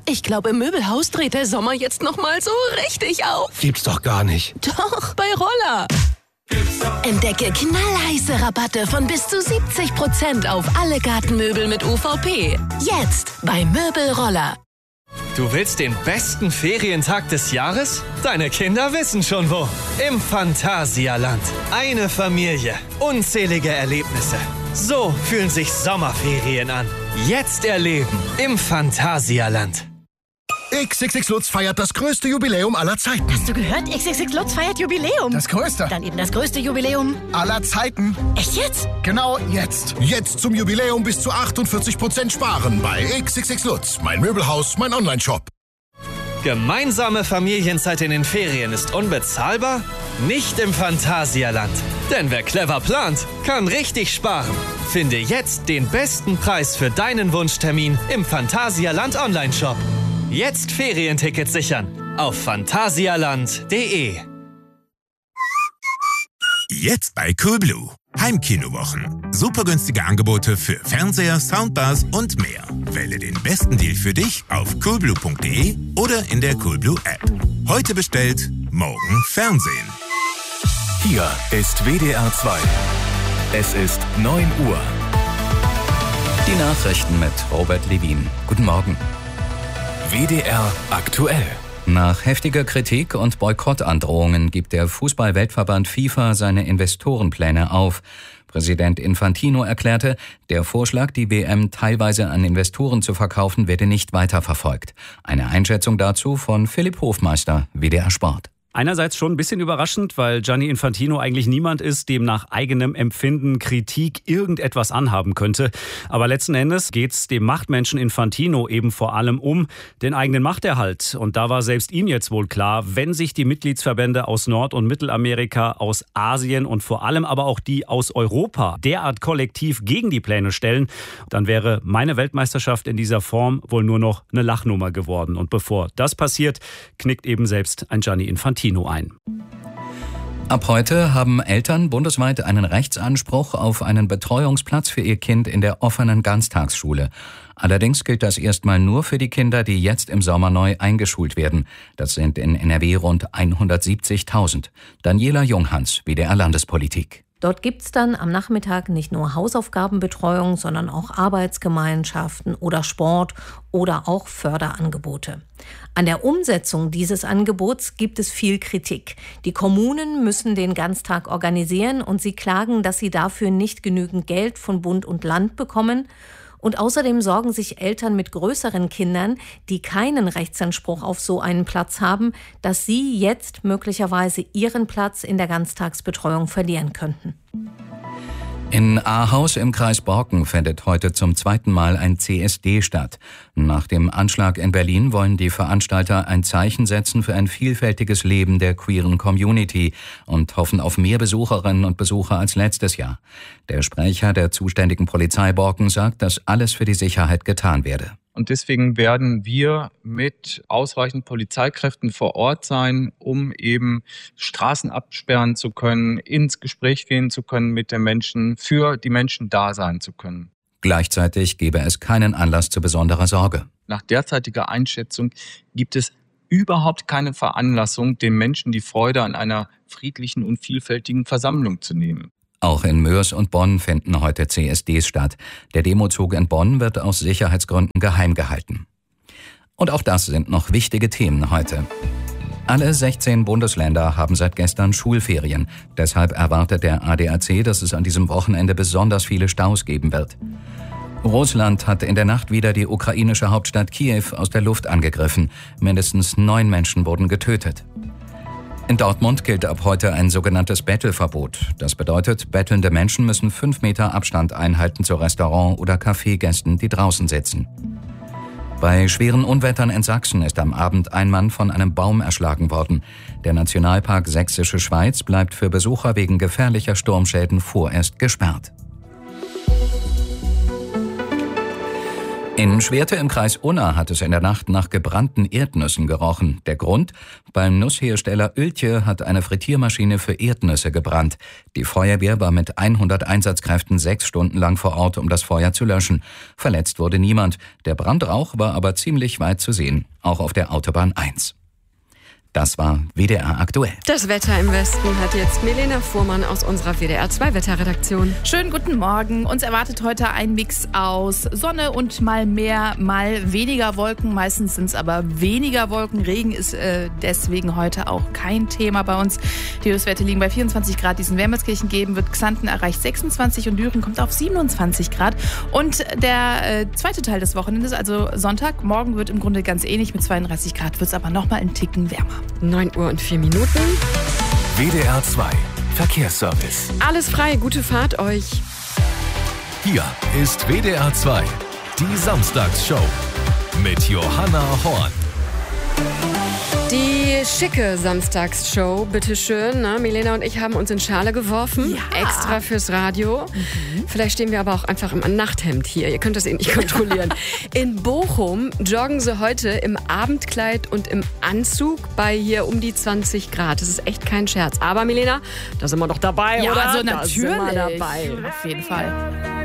Ich glaube, im Möbelhaus dreht der Sommer jetzt nochmal so richtig auf. Gibt's doch gar nicht. Doch, bei Roller. Entdecke knallheiße Rabatte von bis zu 70% auf alle Gartenmöbel mit UVP. Jetzt bei Möbelroller. Du willst den besten Ferientag des Jahres? Deine Kinder wissen schon wo. Im Phantasialand. Eine Familie. Unzählige Erlebnisse. So fühlen sich Sommerferien an. Jetzt erleben im Phantasialand. XXX Lutz feiert das größte Jubiläum aller Zeiten. Hast du gehört? XXX Lutz feiert Jubiläum. Das größte. Dann eben das größte Jubiläum aller Zeiten. Echt jetzt? Genau jetzt. Jetzt zum Jubiläum bis zu 48% sparen bei XXX Lutz. Mein Möbelhaus, mein Onlineshop. Gemeinsame Familienzeit in den Ferien ist unbezahlbar? Nicht im Phantasialand. Denn wer clever plant, kann richtig sparen. Finde jetzt den besten Preis für deinen Wunschtermin im Phantasialand Onlineshop. Jetzt Ferientickets sichern auf phantasialand.de. Jetzt bei Coolblue. Heimkinowochen. Super günstige Angebote für Fernseher, Soundbars und mehr. Wähle den besten Deal für dich auf coolblue.de oder in der Coolblue App. Heute bestellt, morgen Fernsehen. Hier ist WDR 2. Es ist 9 Uhr. Die Nachrichten mit Robert Levin. Guten Morgen. WDR aktuell. Nach heftiger Kritik und Boykottandrohungen gibt der Fußball-Weltverband FIFA seine Investorenpläne auf. Präsident Infantino erklärte, der Vorschlag, die WM teilweise an Investoren zu verkaufen, werde nicht weiterverfolgt. Eine Einschätzung dazu von Philipp Hofmeister, WDR Sport. Einerseits schon ein bisschen überraschend, weil Gianni Infantino eigentlich niemand ist, dem nach eigenem Empfinden Kritik irgendetwas anhaben könnte. Aber letzten Endes geht's dem Machtmenschen Infantino eben vor allem um den eigenen Machterhalt. Und da war selbst ihm jetzt wohl klar, wenn sich die Mitgliedsverbände aus Nord- und Mittelamerika, aus Asien und vor allem aber auch die aus Europa derart kollektiv gegen die Pläne stellen, dann wäre meine Weltmeisterschaft in dieser Form wohl nur noch eine Lachnummer geworden. Und bevor das passiert, knickt eben selbst ein Gianni Infantino ein. Ab heute haben Eltern bundesweit einen Rechtsanspruch auf einen Betreuungsplatz für ihr Kind in der offenen Ganztagsschule. Allerdings gilt das erstmal nur für die Kinder, die jetzt im Sommer neu eingeschult werden. Das sind in NRW rund 170.000. Daniela Junghans, WDR Landespolitik. Dort gibt's dann am Nachmittag nicht nur Hausaufgabenbetreuung, sondern auch Arbeitsgemeinschaften oder Sport oder auch Förderangebote. An der Umsetzung dieses Angebots gibt es viel Kritik. Die Kommunen müssen den Ganztag organisieren und sie klagen, dass sie dafür nicht genügend Geld von Bund und Land bekommen. Und außerdem sorgen sich Eltern mit größeren Kindern, die keinen Rechtsanspruch auf so einen Platz haben, dass sie jetzt möglicherweise ihren Platz in der Ganztagsbetreuung verlieren könnten. In Ahaus im Kreis Borken findet heute zum zweiten Mal ein CSD statt. Nach dem Anschlag in Berlin wollen die Veranstalter ein Zeichen setzen für ein vielfältiges Leben der queeren Community und hoffen auf mehr Besucherinnen und Besucher als letztes Jahr. Der Sprecher der zuständigen Polizei Borken sagt, dass alles für die Sicherheit getan werde. Und deswegen werden wir mit ausreichend Polizeikräften vor Ort sein, um eben Straßen absperren zu können, ins Gespräch gehen zu können mit den Menschen, für die Menschen da sein zu können. Gleichzeitig gebe es keinen Anlass zu besonderer Sorge. Nach derzeitiger Einschätzung gibt es überhaupt keine Veranlassung, den Menschen die Freude an einer friedlichen und vielfältigen Versammlung zu nehmen. Auch in Moers und Bonn finden heute CSDs statt. Der Demozug in Bonn wird aus Sicherheitsgründen geheim gehalten. Und auch das sind noch wichtige Themen heute. Alle 16 Bundesländer haben seit gestern Schulferien. Deshalb erwartet der ADAC, dass es an diesem Wochenende besonders viele Staus geben wird. Russland hat in der Nacht wieder die ukrainische Hauptstadt Kiew aus der Luft angegriffen. Mindestens 9 Menschen wurden getötet. In Dortmund gilt ab heute ein sogenanntes Bettelverbot. Das bedeutet, bettelnde Menschen müssen 5 Meter Abstand einhalten zu Restaurant- oder Cafégästen, die draußen sitzen. Bei schweren Unwettern in Sachsen ist am Abend ein Mann von einem Baum erschlagen worden. Der Nationalpark Sächsische Schweiz bleibt für Besucher wegen gefährlicher Sturmschäden vorerst gesperrt. In Schwerte im Kreis Unna hat es in der Nacht nach gebrannten Erdnüssen gerochen. Der Grund? Beim Nusshersteller Oeltje hat eine Frittiermaschine für Erdnüsse gebrannt. Die Feuerwehr war mit 100 Einsatzkräften 6 Stunden lang vor Ort, um das Feuer zu löschen. Verletzt wurde niemand. Der Brandrauch war aber ziemlich weit zu sehen, auch auf der Autobahn 1. Das war WDR aktuell. Das Wetter im Westen hat jetzt Milena Fuhrmann aus unserer WDR 2 Wetterredaktion. Schönen guten Morgen. Uns erwartet heute ein Mix aus Sonne und mal mehr, mal weniger Wolken. Meistens sind es aber weniger Wolken. Regen ist deswegen heute auch kein Thema bei uns. Die Höchstwerte liegen bei 24 Grad, die es in Wermelskirchen geben wird. Xanten erreicht 26 und Düren kommt auf 27 Grad. Und der zweite Teil des Wochenendes, also Sonntag, morgen wird im Grunde ganz ähnlich. Mit 32 Grad wird es aber nochmal einen Ticken wärmer. 9 Uhr und 4 Minuten. WDR 2 Verkehrsservice. Alles frei, gute Fahrt euch. Hier ist WDR 2, die Samstagsshow mit Johanna Horn. Die schicke Samstagsshow, bitteschön. Na, Milena und ich haben uns in Schale geworfen, extra fürs Radio. Vielleicht stehen wir aber auch einfach im Nachthemd hier. Ihr könnt das nicht kontrollieren. In Bochum joggen sie heute im Abendkleid und im Anzug bei hier um die 20 Grad. Das ist echt kein Scherz. Aber Milena, da sind wir doch dabei, ja, oder? Also natürlich. Da sind wir dabei. Auf jeden Fall.